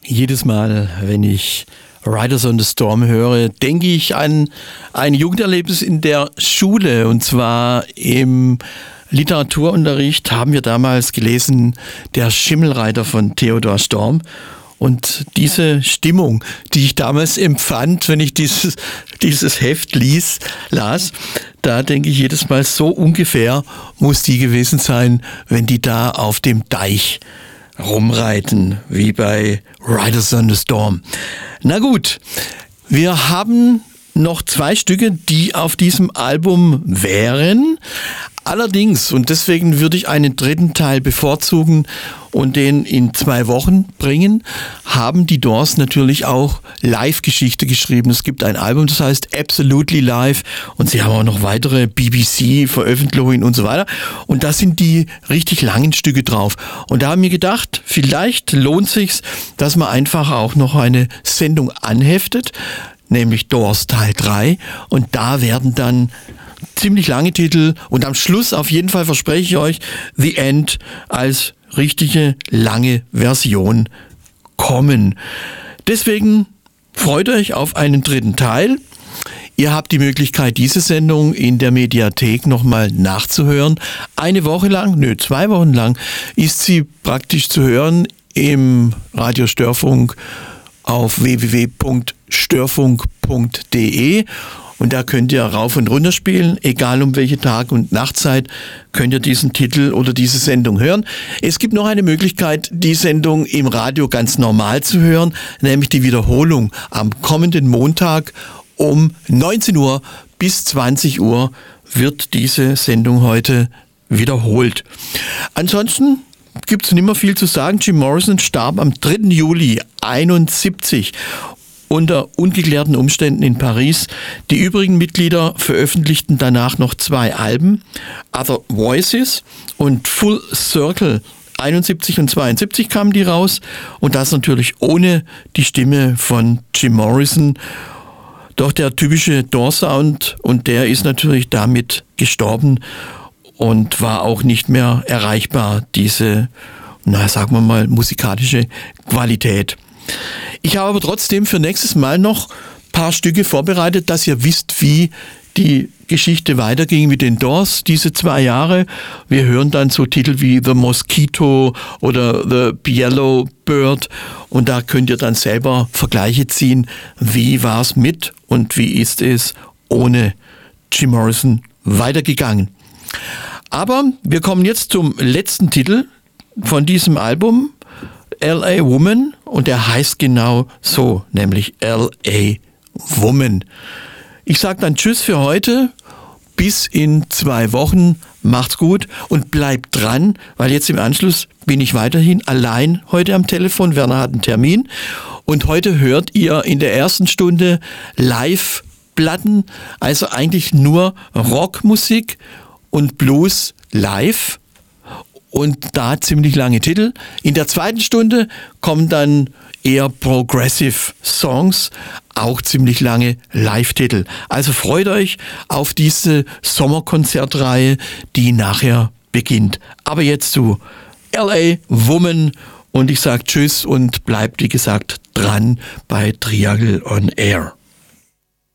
Jedes Mal, wenn ich Riders on the Storm höre, denke ich an ein Jugenderlebnis in der Schule. Und zwar im Literaturunterricht haben wir damals gelesen Der Schimmelreiter von Theodor Storm. Und diese Stimmung, die ich damals empfand, wenn ich dieses Heft las, da denke ich jedes Mal, so ungefähr muss die gewesen sein, wenn die da auf dem Deich rumreiten, wie bei Riders on the Storm. Na gut, wir haben noch 2 Stücke, die auf diesem Album wären. Allerdings, und deswegen würde ich einen dritten Teil bevorzugen und den in 2 Wochen bringen, haben die Doors natürlich auch Live-Geschichte geschrieben. Es gibt ein Album, das heißt Absolutely Live, und sie haben auch noch weitere BBC-Veröffentlichungen und so weiter. Und da sind die richtig langen Stücke drauf. Und da haben wir gedacht, vielleicht lohnt sich's, dass man einfach auch noch eine Sendung anheftet, nämlich Doors Teil 3. Und da werden dann ziemlich lange Titel und am Schluss auf jeden Fall, verspreche ich euch, The End als richtige lange Version kommen. Deswegen freut euch auf einen dritten Teil. Ihr habt die Möglichkeit, diese Sendung in der Mediathek nochmal nachzuhören. 2 Wochen lang ist sie praktisch zu hören im Radio Störfunk auf www.störfunk.de. Und da könnt ihr rauf und runter spielen, egal um welche Tag- und Nachtzeit, könnt ihr diesen Titel oder diese Sendung hören. Es gibt noch eine Möglichkeit, die Sendung im Radio ganz normal zu hören, nämlich die Wiederholung am kommenden Montag um 19 Uhr bis 20 Uhr wird diese Sendung heute wiederholt. Ansonsten gibt es nicht mehr viel zu sagen. Jim Morrison starb am 3. Juli 1971. Unter ungeklärten Umständen in Paris. Die übrigen Mitglieder veröffentlichten danach noch 2 Alben, Other Voices und Full Circle. 71 und 72 kamen die raus, und das natürlich ohne die Stimme von Jim Morrison. Doch der typische Doors-Sound, und der ist natürlich damit gestorben und war auch nicht mehr erreichbar, diese, sagen wir mal, musikalische Qualität. Ich habe aber trotzdem für nächstes Mal noch ein paar Stücke vorbereitet, dass ihr wisst, wie die Geschichte weiterging mit den Doors diese 2 Jahre. Wir hören dann so Titel wie The Mosquito oder The Yellow Bird, und da könnt ihr dann selber Vergleiche ziehen, wie war es mit und wie ist es ohne Jim Morrison weitergegangen. Aber wir kommen jetzt zum letzten Titel von diesem Album, L.A. Woman, und der heißt genau so, nämlich L.A. Woman. Ich sage dann Tschüss für heute, bis in 2 Wochen, macht's gut und bleibt dran, weil jetzt im Anschluss bin ich weiterhin allein heute am Telefon, Werner hat einen Termin, und heute hört ihr in der ersten Stunde Live-Platten, also eigentlich nur Rockmusik und Blues live. Und da ziemlich lange Titel. In der zweiten Stunde kommen dann eher Progressive Songs, auch ziemlich lange Live-Titel. Also freut euch auf diese Sommerkonzertreihe, die nachher beginnt. Aber jetzt zu L.A. Woman, und ich sage Tschüss und bleibt, wie gesagt, dran bei Triangle on Air.